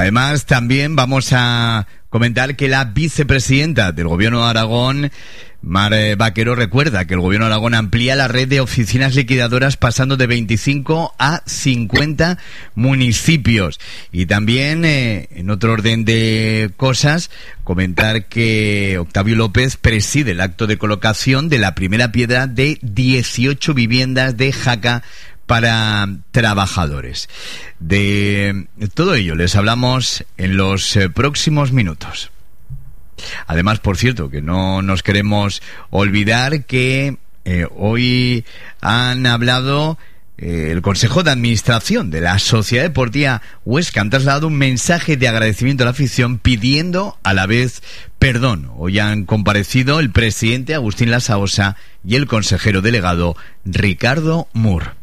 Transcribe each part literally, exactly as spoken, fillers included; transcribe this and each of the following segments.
Además, también vamos a comentar que la vicepresidenta del Gobierno de Aragón, Mar Vaquero, recuerda que el Gobierno de Aragón amplía la red de oficinas liquidadoras pasando de veinticinco a cincuenta municipios. Y también, eh, en otro orden de cosas, comentar que Octavio López preside el acto de colocación de la primera piedra de dieciocho viviendas de Jaca para trabajadores. De todo ello les hablamos en los eh, próximos minutos. Además, por cierto, que no nos queremos olvidar que eh, hoy han hablado eh, el Consejo de Administración de la Sociedad Deportiva Huesca. Han trasladado un mensaje de agradecimiento a la afición pidiendo a la vez perdón. Hoy han comparecido el presidente Agustín Lasaosa y el consejero delegado Ricardo Mur.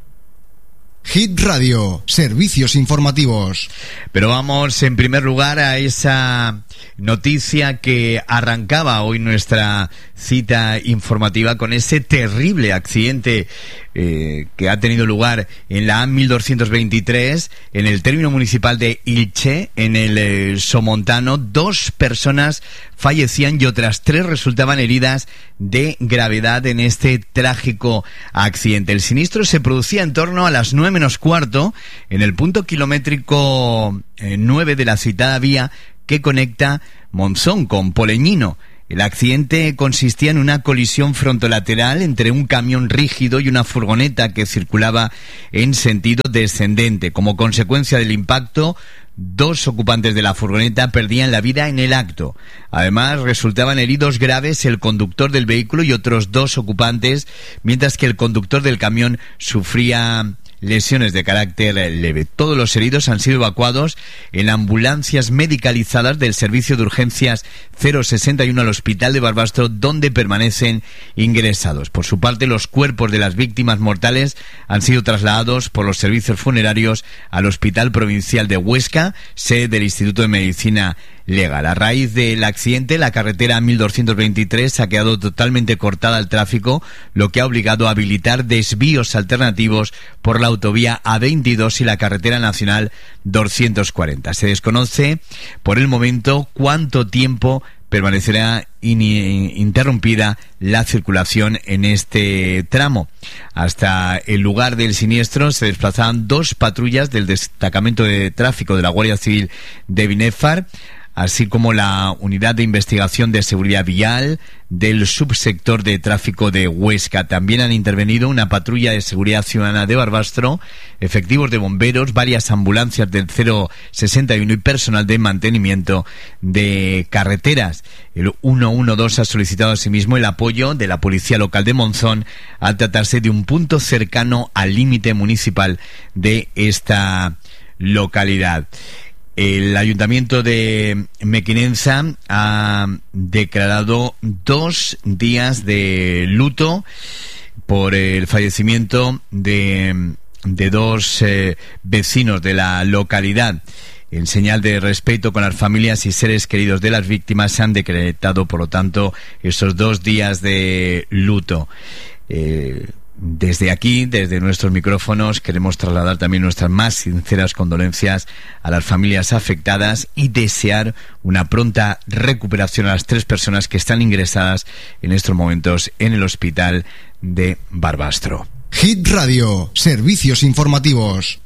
Hit Radio, servicios informativos. Pero vamos en primer lugar a esa noticia que arrancaba hoy nuestra cita informativa con ese terrible accidente eh, que ha tenido lugar en la A mil doscientos veintitrés, en el término municipal de Ilche, en el eh, Somontano. Dos personas fallecían y otras tres resultaban heridas de gravedad en este trágico accidente. El siniestro se producía en torno a las nueve menos cuarto en el punto kilométrico eh, nueve de la citada vía que conecta Monzón con Poleñino. El accidente consistía en una colisión frontolateral entre un camión rígido y una furgoneta que circulaba en sentido descendente. Como consecuencia del impacto, dos ocupantes de la furgoneta perdían la vida en el acto. Además, resultaban heridos graves el conductor del vehículo y otros dos ocupantes, mientras que el conductor del camión sufría lesiones de carácter leve. Todos los heridos han sido evacuados en ambulancias medicalizadas del Servicio de Urgencias cero sesenta y uno al Hospital de Barbastro, donde permanecen ingresados. Por su parte, los cuerpos de las víctimas mortales han sido trasladados por los servicios funerarios al Hospital Provincial de Huesca, sede del Instituto de Medicina Legal. A raíz del accidente, la carretera mil doscientos veintitrés ha quedado totalmente cortada al tráfico, lo que ha obligado a habilitar desvíos alternativos por la autovía A veintidós y la carretera nacional doscientos cuarenta. Se desconoce por el momento cuánto tiempo permanecerá ininterrumpida la circulación en este tramo. Hasta el lugar del siniestro se desplazaban dos patrullas del destacamento de tráfico de la Guardia Civil de Binefar, así como la Unidad de Investigación de Seguridad Vial del Subsector de Tráfico de Huesca. También han intervenido una patrulla de seguridad ciudadana de Barbastro, efectivos de bomberos, varias ambulancias del cero sesenta y uno y personal de mantenimiento de carreteras. El ciento doce ha solicitado asimismo el apoyo de la Policía Local de Monzón al tratarse de un punto cercano al límite municipal de esta localidad. El Ayuntamiento de Mequinenza ha declarado dos días de luto por el fallecimiento de, de dos eh, vecinos de la localidad. En señal de respeto con las familias y seres queridos de las víctimas, se han decretado, por lo tanto, esos dos días de luto. Eh, Desde aquí, desde nuestros micrófonos, queremos trasladar también nuestras más sinceras condolencias a las familias afectadas y desear una pronta recuperación a las tres personas que están ingresadas en estos momentos en el hospital de Barbastro. Hit Radio, servicios informativos.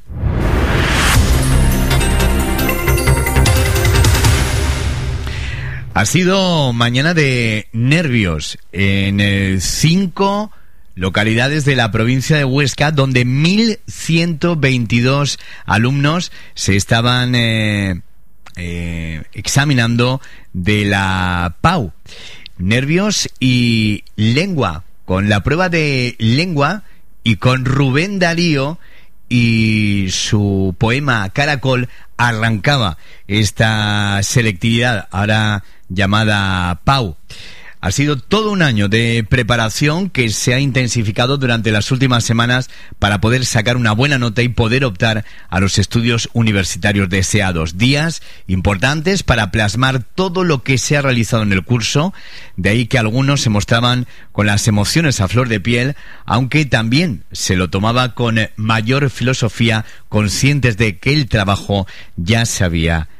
Ha sido mañana de nervios en el cinco localidades de la provincia de Huesca, donde mil ciento veintidós alumnos se estaban eh, eh, examinando de la P A U. Nervios y lengua, con la prueba de lengua y con Rubén Darío y su poema Caracol arrancaba esta selectividad, ahora llamada P A U. Ha sido todo un año de preparación que se ha intensificado durante las últimas semanas para poder sacar una buena nota y poder optar a los estudios universitarios deseados. Días importantes para plasmar todo lo que se ha realizado en el curso, de ahí que algunos se mostraban con las emociones a flor de piel, aunque también se lo tomaba con mayor filosofía, conscientes de que el trabajo ya se había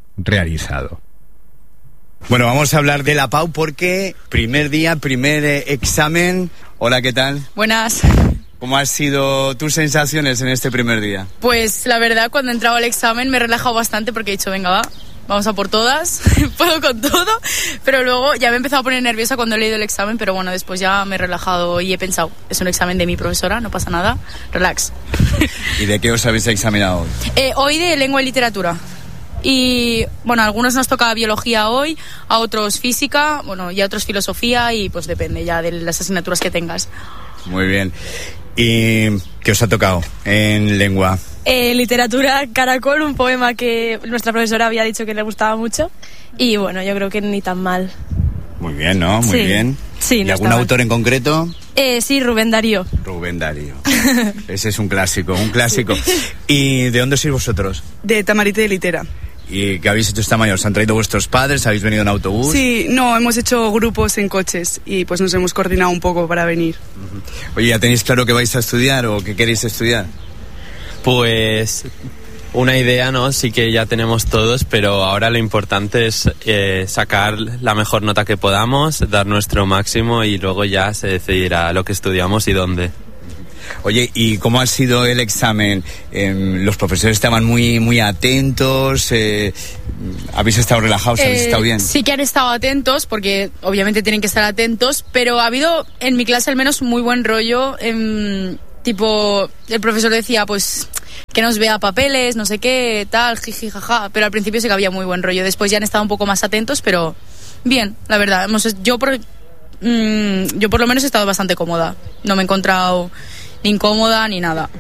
realizado. Bueno, vamos a hablar de la Pau porque primer día, primer eh, examen. Hola, ¿qué tal? Buenas. ¿Cómo han sido tus sensaciones en este primer día? Pues la verdad, cuando he entrado al examen me he relajado bastante porque he dicho, venga, va, vamos a por todas, puedo con todo, pero luego ya me he empezado a poner nerviosa cuando he leído el examen, pero bueno, después ya me he relajado y he pensado, es un examen de mi profesora, no pasa nada, relax. ¿Y de qué os habéis examinado hoy? Eh, hoy de lengua y literatura. Y bueno, a algunos nos toca biología hoy, a otros física, bueno, y a otros filosofía, y pues depende ya de las asignaturas que tengas. Muy bien. ¿Y qué os ha tocado en lengua? Eh, literatura, Caracol, un poema que nuestra profesora había dicho que le gustaba mucho, y bueno, yo creo que ni tan mal. Muy bien, ¿no? Muy sí. bien. Sí, ¿Y no algún está autor mal. en concreto? Eh, sí, Rubén Darío. Rubén Darío. Ese es un clásico, un clásico. Sí. ¿Y de dónde sois vosotros? De Tamarite de Litera. ¿Y qué habéis hecho esta mañana? ¿Os han traído vuestros padres? ¿Habéis venido en autobús? Sí, no, hemos hecho grupos en coches y pues nos hemos coordinado un poco para venir. Uh-huh. Oye, ¿ya tenéis claro qué vais a estudiar o qué queréis estudiar? Pues una idea, ¿no? Sí que ya tenemos todos, pero ahora lo importante es eh, sacar la mejor nota que podamos, dar nuestro máximo y luego ya se decidirá lo que estudiamos y dónde. Oye, ¿y cómo ha sido el examen? Eh, ¿Los profesores estaban muy muy atentos? Eh, ¿Habéis estado relajados? ¿Habéis Eh, estado bien? Sí que han estado atentos, porque obviamente tienen que estar atentos, pero ha habido en mi clase al menos muy buen rollo. Eh, tipo, el profesor decía, pues, que nos vea papeles, no sé qué, tal, jiji, jaja, pero al principio sí que había muy buen rollo. Después ya han estado un poco más atentos, pero bien, la verdad. Hemos, yo, por, mmm, yo por lo menos he estado bastante cómoda. No me he encontrado ni incómoda ni nada.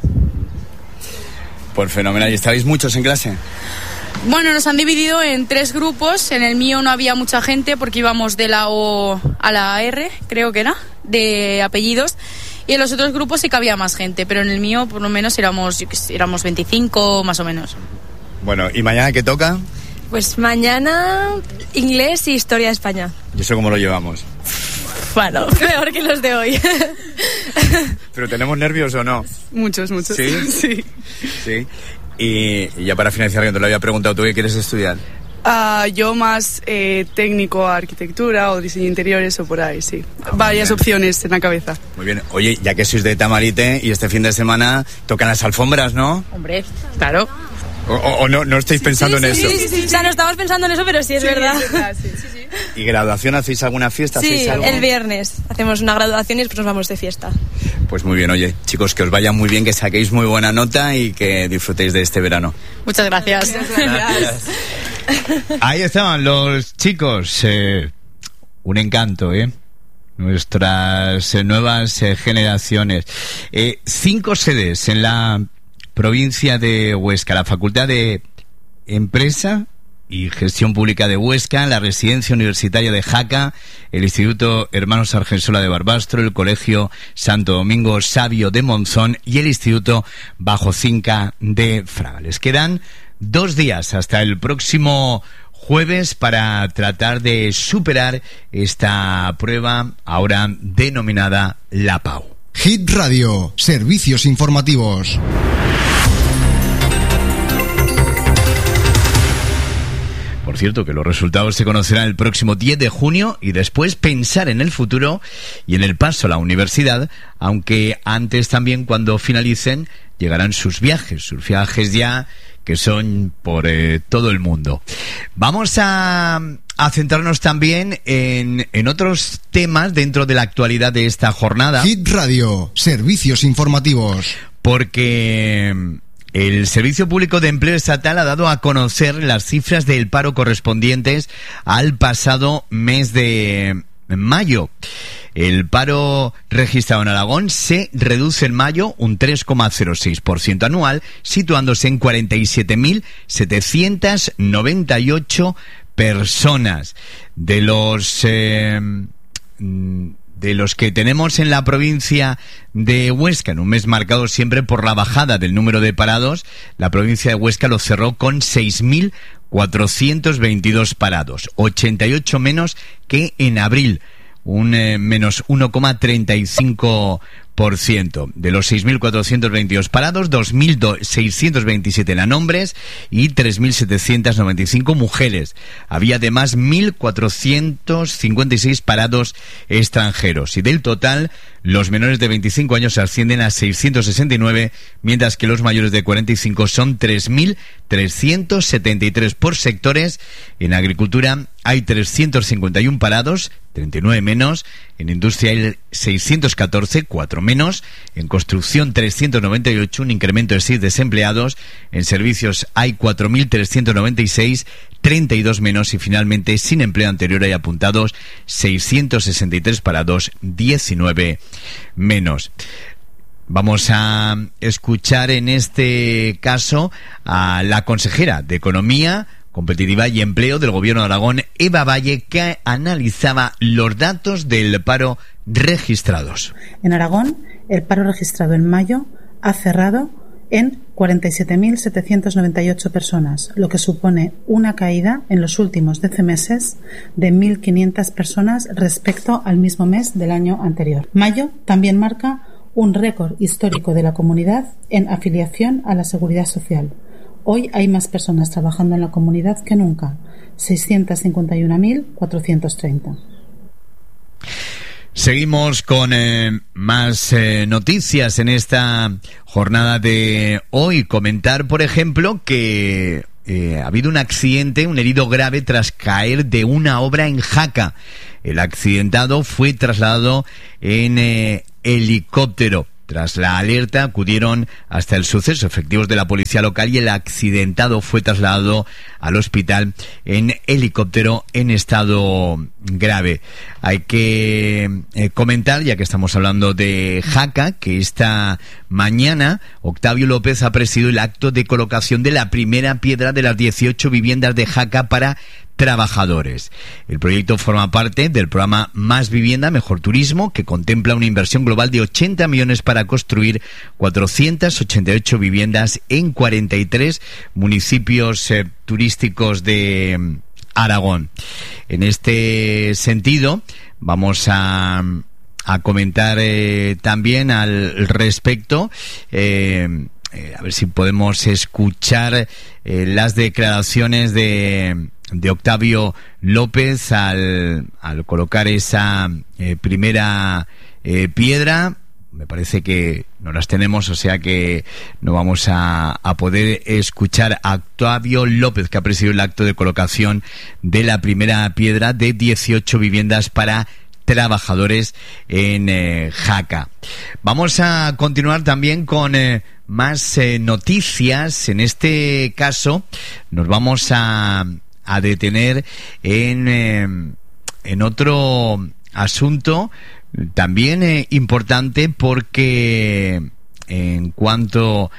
Pues fenomenal. ¿Y estabais muchos en clase? Bueno, nos han dividido en tres grupos. En el mío no había mucha gente porque íbamos de la O a la R, creo que era, de apellidos. Y en los otros grupos sí que había más gente, pero en el mío por lo menos éramos, yo qué sé, éramos veinticinco más o menos. Bueno, ¿y mañana qué toca? Pues mañana inglés y historia de España. ¿Y eso cómo lo llevamos? Bueno, peor que los de hoy. ¿Pero tenemos nervios o no? Muchos, muchos. ¿Sí? Sí. Sí. Y, y ya para finalizar, yo te lo había preguntado, ¿tú qué quieres estudiar? Uh, yo más eh, técnico, arquitectura o diseño interiores o por ahí, sí. Ah, Varias bien. opciones en la cabeza. Muy bien. Oye, ya que sois de Tamarite y este fin de semana tocan las alfombras, ¿no? Hombre, claro. ¿O, o, o no, no estáis pensando sí, en sí, eso? Sí, sí, sí. O sea, no estamos pensando en eso, pero sí es Sí, verdad. es verdad, sí, sí, sí. ¿Y graduación? ¿Hacéis alguna fiesta? Sí, ¿Hacéis algo? el viernes hacemos una graduación y después nos vamos de fiesta. Pues muy bien, oye, chicos, que os vaya muy bien, que saquéis muy buena nota y que disfrutéis de este verano. Muchas gracias. Gracias. Ahí estaban los chicos, eh, un encanto, ¿eh? Nuestras eh, nuevas eh, generaciones. Eh, cinco sedes en la provincia de Huesca, la Facultad de Empresa y Gestión Pública de Huesca, la Residencia Universitaria de Jaca, el Instituto Hermanos Argensola de Barbastro, el Colegio Santo Domingo Sabio de Monzón y el Instituto Bajo Cinca de Fraga. Les quedan dos días hasta el próximo jueves para tratar de superar esta prueba ahora denominada la Pau. Hit Radio, servicios informativos. Por cierto, que los resultados se conocerán el próximo diez de junio y después pensar en el futuro y en el paso a la universidad, aunque antes también, cuando finalicen, llegarán sus viajes, sus viajes ya que son por eh, todo el mundo. Vamos a, a centrarnos también en, en otros temas dentro de la actualidad de esta jornada. Hit Radio, servicios informativos. Porque el Servicio Público de Empleo Estatal ha dado a conocer las cifras del paro correspondientes al pasado mes de mayo. El paro registrado en Aragón se reduce en mayo un tres coma cero seis por ciento anual, situándose en cuarenta y siete mil setecientas noventa y ocho personas. De los eh, de los que tenemos en la provincia de Huesca, en un mes marcado siempre por la bajada del número de parados, la provincia de Huesca lo cerró con seis mil cuatrocientos veintidós parados, ochenta y ocho menos que en abril, un eh, menos uno coma treinta y cinco por ciento. De los seis mil cuatrocientos veintidós parados, dos mil seiscientos veintisiete eran hombres y tres mil setecientos noventa y cinco mujeres. Había además mil cuatrocientos cincuenta y seis parados extranjeros. Y del total, los menores de veinticinco años ascienden a seiscientos sesenta y nueve, mientras que los mayores de cuarenta y cinco son tres mil trescientos setenta y tres. Por sectores, en agricultura hay trescientos cincuenta y uno parados, treinta y nueve menos. En industria hay seiscientos catorce, cuatro menos. En construcción trescientos noventa y ocho, un incremento de seis desempleados. En servicios hay cuatro mil trescientos noventa y seis, treinta y dos menos. Y finalmente, sin empleo anterior hay apuntados seiscientos sesenta y tres parados, diecinueve menos. Vamos a escuchar en este caso a la consejera de Economía, Competitividad y Empleo del Gobierno de Aragón, Eva Valle, que analizaba los datos del paro registrados. En Aragón, el paro registrado en mayo ha cerrado en cuarenta y siete mil setecientos noventa y ocho personas, lo que supone una caída en los últimos doce meses de mil quinientas personas respecto al mismo mes del año anterior. Mayo también marca un récord histórico de la comunidad en afiliación a la Seguridad Social. Hoy hay más personas trabajando en la comunidad que nunca, seiscientos cincuenta y un mil cuatrocientos treinta. Seguimos con eh, más eh, noticias en esta jornada de hoy. Comentar, por ejemplo, que eh, ha habido un accidente, un herido grave tras caer de una obra en Jaca. El accidentado fue trasladado en eh, helicóptero. Tras la alerta, acudieron hasta el suceso efectivos de la policía local y el accidentado fue trasladado al hospital en helicóptero en estado grave. Hay que eh, comentar, ya que estamos hablando de Jaca, que esta mañana Octavio López ha presidido el acto de colocación de la primera piedra de las dieciocho viviendas de Jaca para trabajadores. El proyecto forma parte del programa Más Vivienda, Mejor Turismo, que contempla una inversión global de ochenta millones para construir cuatrocientas ochenta y ocho viviendas en cuarenta y tres municipios eh, turísticos de eh, Aragón. En este sentido, vamos a, a comentar eh, también al respecto, eh, eh, a ver si podemos escuchar eh, las declaraciones de de Octavio López al, al colocar esa eh, primera eh, piedra. Me parece que no las tenemos, o sea que no vamos a, a poder escuchar a Octavio López, que ha presidido el acto de colocación de la primera piedra de dieciocho viviendas para trabajadores en eh, Jaca. Vamos a continuar también con eh, más eh, noticias. En este caso nos vamos a a detener en, eh, en otro asunto también eh, importante, porque en cuanto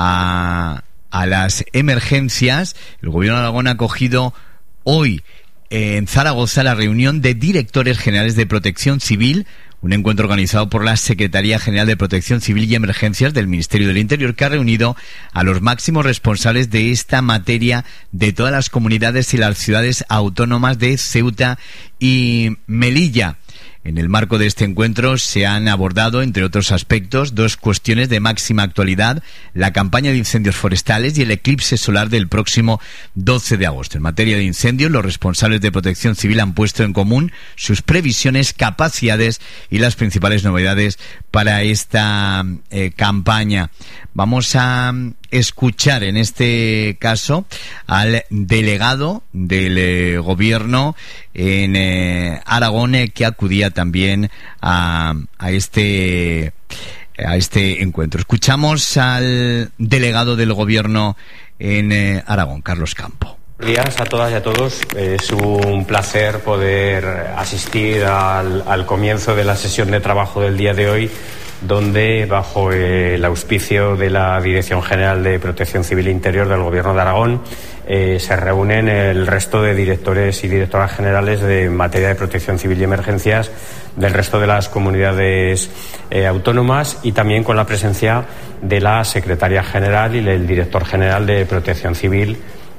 a, a las emergencias, el Gobierno de Aragón ha acogido hoy eh, en Zaragoza la reunión de directores generales de Protección Civil, un encuentro organizado por la Secretaría General de Protección Civil y Emergencias del Ministerio del Interior, que ha reunido a los máximos responsables de esta materia de todas las comunidades y las ciudades autónomas de Ceuta y Melilla. En el marco de este encuentro se han abordado, entre otros aspectos, dos cuestiones de máxima actualidad: la campaña de incendios forestales y el eclipse solar del próximo doce de agosto. En materia de incendios, los responsables de Protección Civil han puesto en común sus previsiones, capacidades y las principales novedades para esta eh, campaña. Vamos a escuchar en este caso al delegado del eh, gobierno en eh, Aragón, eh, que acudía también a, a este a este encuentro. Escuchamos al delegado del gobierno en eh, Aragón, Carlos Campo. Buenos días a todas y a todos. Es un placer poder asistir al, al comienzo de la sesión de trabajo del día de hoy, donde, bajo el auspicio de la Dirección General de Protección Civil e Interior del Gobierno de Aragón, eh, se reúnen el resto de directores y directoras generales de materia de protección civil y emergencias del resto de las comunidades eh, autónomas, y también con la presencia de la Secretaria General y el Director General de Protección Civil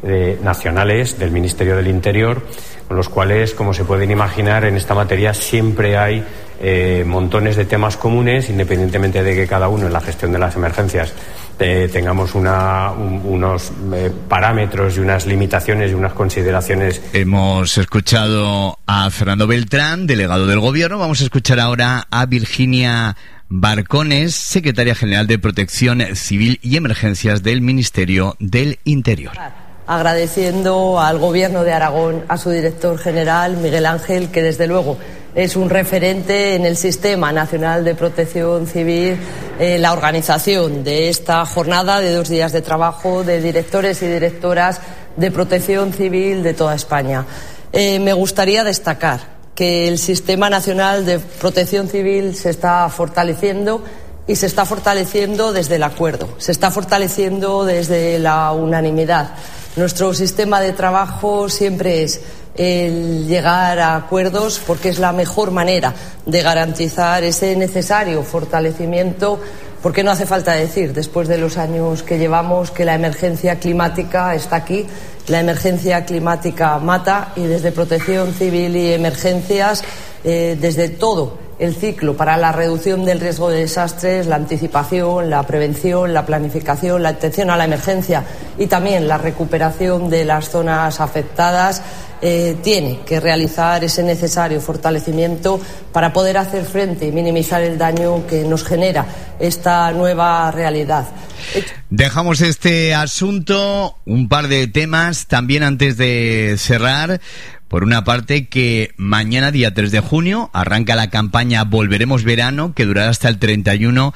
eh, nacionales del Ministerio del Interior, con los cuales, como se pueden imaginar, en esta materia siempre hay eh, montones de temas comunes, independientemente de que cada uno en la gestión de las emergencias eh, tengamos una, un, unos eh, parámetros y unas limitaciones y unas consideraciones. Hemos escuchado a Fernando Beltrán, delegado del Gobierno. Vamos a escuchar ahora a Virginia Barcones, secretaria general de Protección Civil y Emergencias del Ministerio del Interior. Agradeciendo al Gobierno de Aragón, a su director general, Miguel Ángel, que desde luego es un referente en el Sistema Nacional de Protección Civil, eh, la organización de esta jornada de dos días de trabajo de directores y directoras de Protección Civil de toda España. Eh, me gustaría destacar que el Sistema Nacional de Protección Civil se está fortaleciendo y se está fortaleciendo desde el acuerdo, se está fortaleciendo desde la unanimidad. Nuestro sistema de trabajo siempre es el llegar a acuerdos porque es la mejor manera de garantizar ese necesario fortalecimiento, porque no hace falta decir, después de los años que llevamos, que la emergencia climática está aquí. La emergencia climática mata y desde Protección Civil y Emergencias, eh, desde todo el ciclo para la reducción del riesgo de desastres, la anticipación, la prevención, la planificación, la atención a la emergencia y también la recuperación de las zonas afectadas, eh, tiene que realizar ese necesario fortalecimiento para poder hacer frente y minimizar el daño que nos genera esta nueva realidad. Dejamos este asunto, un par de temas también antes de cerrar. Por una parte, que mañana, día tres de junio, arranca la campaña Volveremos Verano, que durará hasta el treinta y uno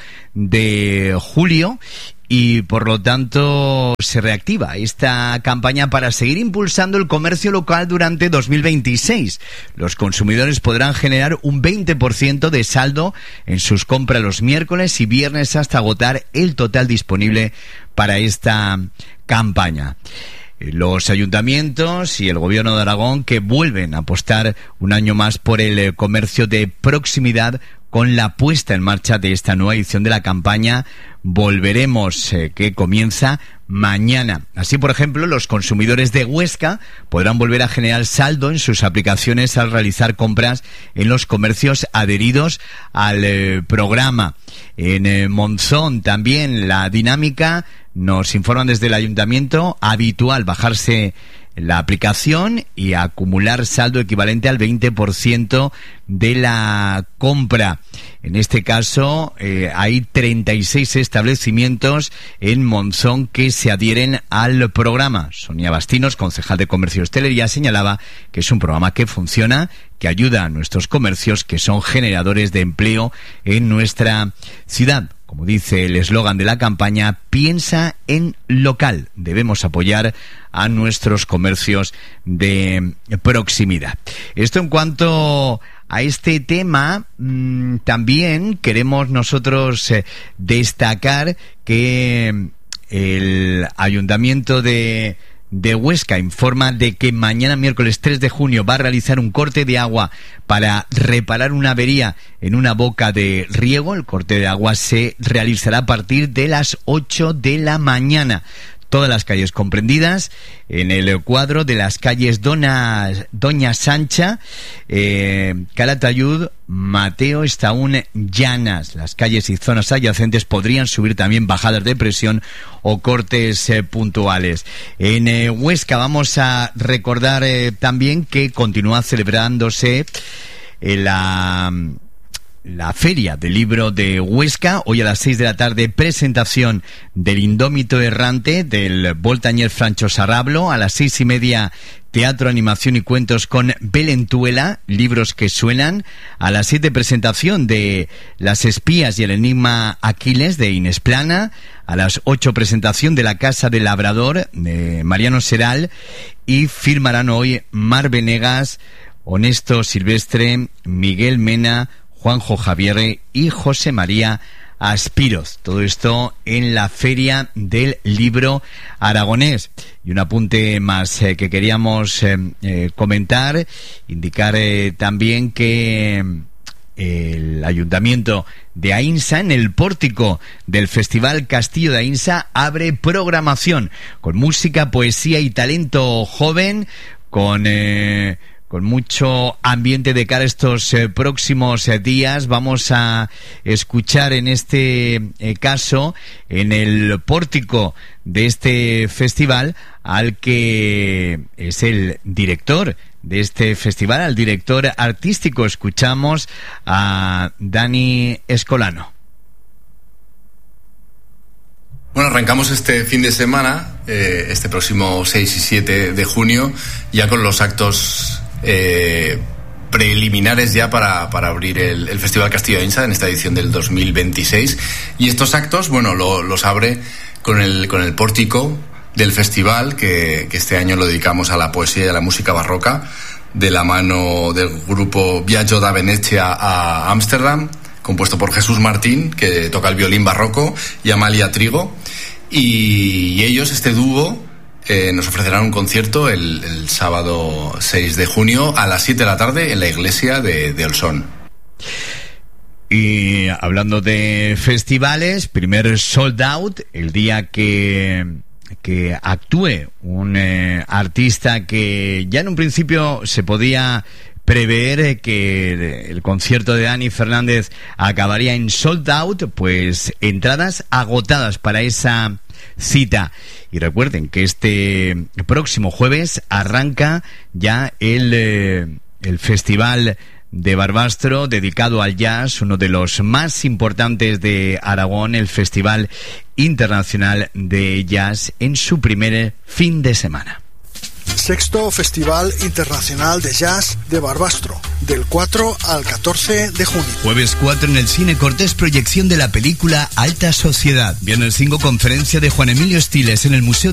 de julio, y por lo tanto se reactiva esta campaña para seguir impulsando el comercio local durante dos mil veintiséis. Los consumidores podrán generar un veinte por ciento de saldo en sus compras los miércoles y viernes hasta agotar el total disponible para esta campaña. Los ayuntamientos y el Gobierno de Aragón, que vuelven a apostar un año más por el comercio de proximidad con la puesta en marcha de esta nueva edición de la campaña Volveremos, eh, que comienza mañana. Así, por ejemplo, los consumidores de Huesca podrán volver a generar saldo en sus aplicaciones al realizar compras en los comercios adheridos al eh, programa. En eh, Monzón también la dinámica, nos informan desde el ayuntamiento, habitual bajarse la aplicación y acumular saldo equivalente al veinte por ciento de la compra. En este caso, eh, hay treinta y seis establecimientos en Monzón que se adhieren al programa. Sonia Bastinos, concejal de Comercio y Hostelería, señalaba que es un programa que funciona, que ayuda a nuestros comercios, que son generadores de empleo en nuestra ciudad. Como dice el eslogan de la campaña, piensa en local. Debemos apoyar a nuestros comercios de proximidad. Esto en cuanto a este tema, mmm, también queremos nosotros eh, destacar que el Ayuntamiento de de Huesca informa de que mañana, miércoles tres de junio, va a realizar un corte de agua para reparar una avería en una boca de riego. El corte de agua se realizará a partir de las ocho de la mañana. Todas las calles comprendidas en el cuadro de las calles Dona, Doña Sancha, eh, Calatayud, Mateo, Estaún, Llanas. Las calles y zonas adyacentes podrían subir también bajadas de presión o cortes eh, puntuales. En eh, Huesca vamos a recordar eh, también que continúa celebrándose eh, la... la Feria del Libro de Huesca. Hoy a las seis de la tarde, presentación del Indómito Errante del Voltañer Francho Sarrablo. A las seis y media, teatro, animación y cuentos con Belentuela, libros que suenan. A las siete, presentación de Las Espías y el Enigma Aquiles de Inés Plana. A las ocho, presentación de La Casa del Labrador de Mariano Seral. Y firmarán hoy Mar Venegas, Honesto Silvestre, Miguel Mena, Juanjo Javier y José María Aspiroz. Todo esto en la Feria del Libro Aragonés. Y un apunte más eh, que queríamos eh, eh, comentar, indicar eh, también que el Ayuntamiento de Aínsa, en el pórtico del Festival Castillo de Aínsa, abre programación con música, poesía y talento joven, con... Eh, con mucho ambiente de cara a estos eh, próximos eh, días. Vamos a escuchar en este eh, caso, en el pórtico de este festival, al que es el director de este festival, al director artístico. Escuchamos a Dani Escolano. Bueno, arrancamos este fin de semana, eh, este próximo seis y siete de junio, ya con los actos Eh, preliminares ya para, para abrir el, el Festival Castillo de Aínsa en esta edición del dos mil veintiséis, y estos actos, bueno, lo, los abre con el, con el pórtico del festival, que, que este año lo dedicamos a la poesía y a la música barroca, de la mano del grupo Viaggio da Venezia a Ámsterdam, compuesto por Jesús Martín, que toca el violín barroco, y Amalia Trigo, y, y ellos, este dúo, Eh, nos ofrecerán un concierto el, el sábado seis de junio a las siete de la tarde en la iglesia de, de Olsón. Y hablando de festivales, primer sold out, el día que, que actúe un eh, artista que ya en un principio se podía prever que el concierto de Dani Fernández acabaría en sold out, pues entradas agotadas para esa cita. Y recuerden que este próximo jueves arranca ya el, eh, el Festival de Barbastro, dedicado al jazz, uno de los más importantes de Aragón, el Festival Internacional de Jazz, en su primer fin de semana. Sexto Festival Internacional de Jazz de Barbastro, del cuatro al catorce de junio. Jueves cuatro en el Cine Cortés, proyección de la película Alta Sociedad. Viernes cinco, conferencia de Juan Emilio Estiles en el Museo